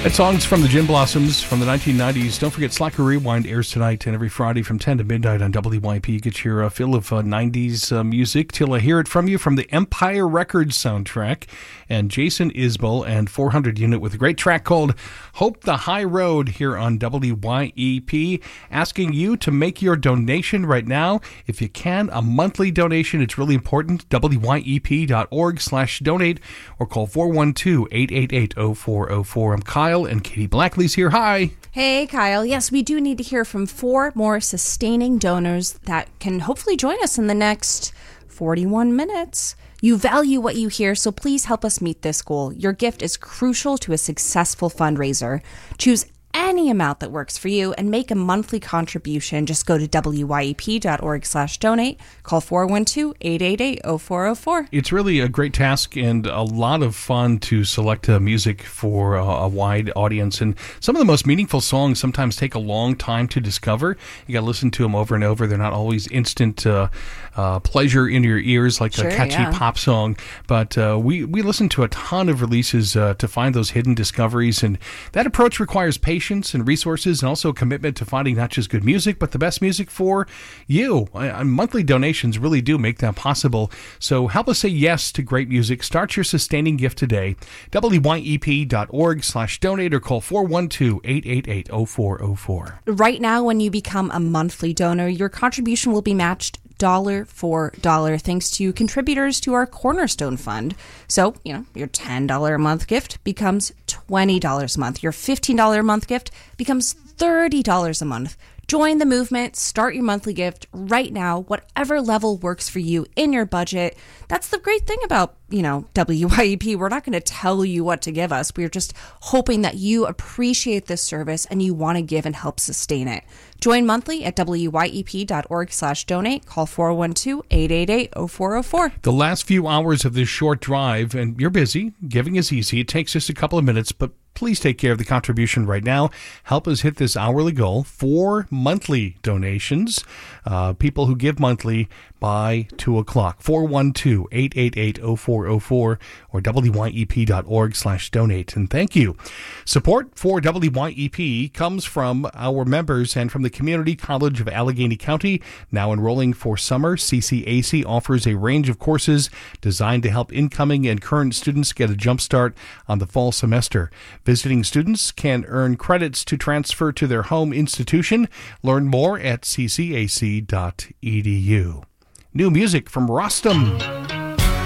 That song's from the Gin Blossoms from the 1990s. Don't forget, Slacker Rewind airs tonight and every Friday from 10 to midnight on WYP. Get your fill of 90s music till I hear it from you from the Empire Records soundtrack. And Jason Isbell and 400 Unit with a great track called Hope the High Road here on WYEP. Asking you to make your donation right now. If you can, a monthly donation. It's really important. WYEP.org/donate or call 412-888-0404. I'm Kyle and Katie Blackley's here. Hi. Hey, Kyle. Yes, we do need to hear from 4 more sustaining donors that can hopefully join us in the next 41 minutes. You value what you hear, so please help us meet this goal. Your gift is crucial to a successful fundraiser. Choose any amount that works for you and make a monthly contribution. Just go to WYEP.org/donate. Call 412-888-0404. It's really a great task and a lot of fun to select music for a wide audience. And some of the most meaningful songs sometimes take a long time to discover. You got to listen to them over and over. They're not always instant pleasure in your ears like a catchy pop song. But we listen to a ton of releases to find those hidden discoveries. And that approach requires patience and resources and also a commitment to finding not just good music, but the best music for you. Monthly donations really do make that possible. So help us say yes to great music. Start your sustaining gift today. WYEP.org/donate or call 412-888-0404. Right now, when you become a monthly donor, your contribution will be matched dollar for dollar thanks to contributors to our Cornerstone Fund. So, your $10 a month gift becomes $20 a month. Your $15 a month gift becomes $30 a month. Join the movement. Start your monthly gift right now, whatever level works for you in your budget. That's the great thing about, WYEP. We're not going to tell you what to give us. We're just hoping that you appreciate this service and you want to give and help sustain it. Join monthly at WYEP.org/donate. Call 412-888-0404. The last few hours of this short drive, and you're busy, giving is easy. It takes just a couple of minutes, but please take care of the contribution right now. Help us hit this hourly goal. 4 monthly donations. People who give monthly by 2 o'clock. 412-888-0404 or WYEP.org/donate. And thank you. Support for WYEP comes from our members and from the Community College of Allegheny County. Now enrolling for summer, CCAC offers a range of courses designed to help incoming and current students get a jump start on the fall semester. Visiting students can earn credits to transfer to their home institution. Learn more at ccac.edu. New music from Rostam.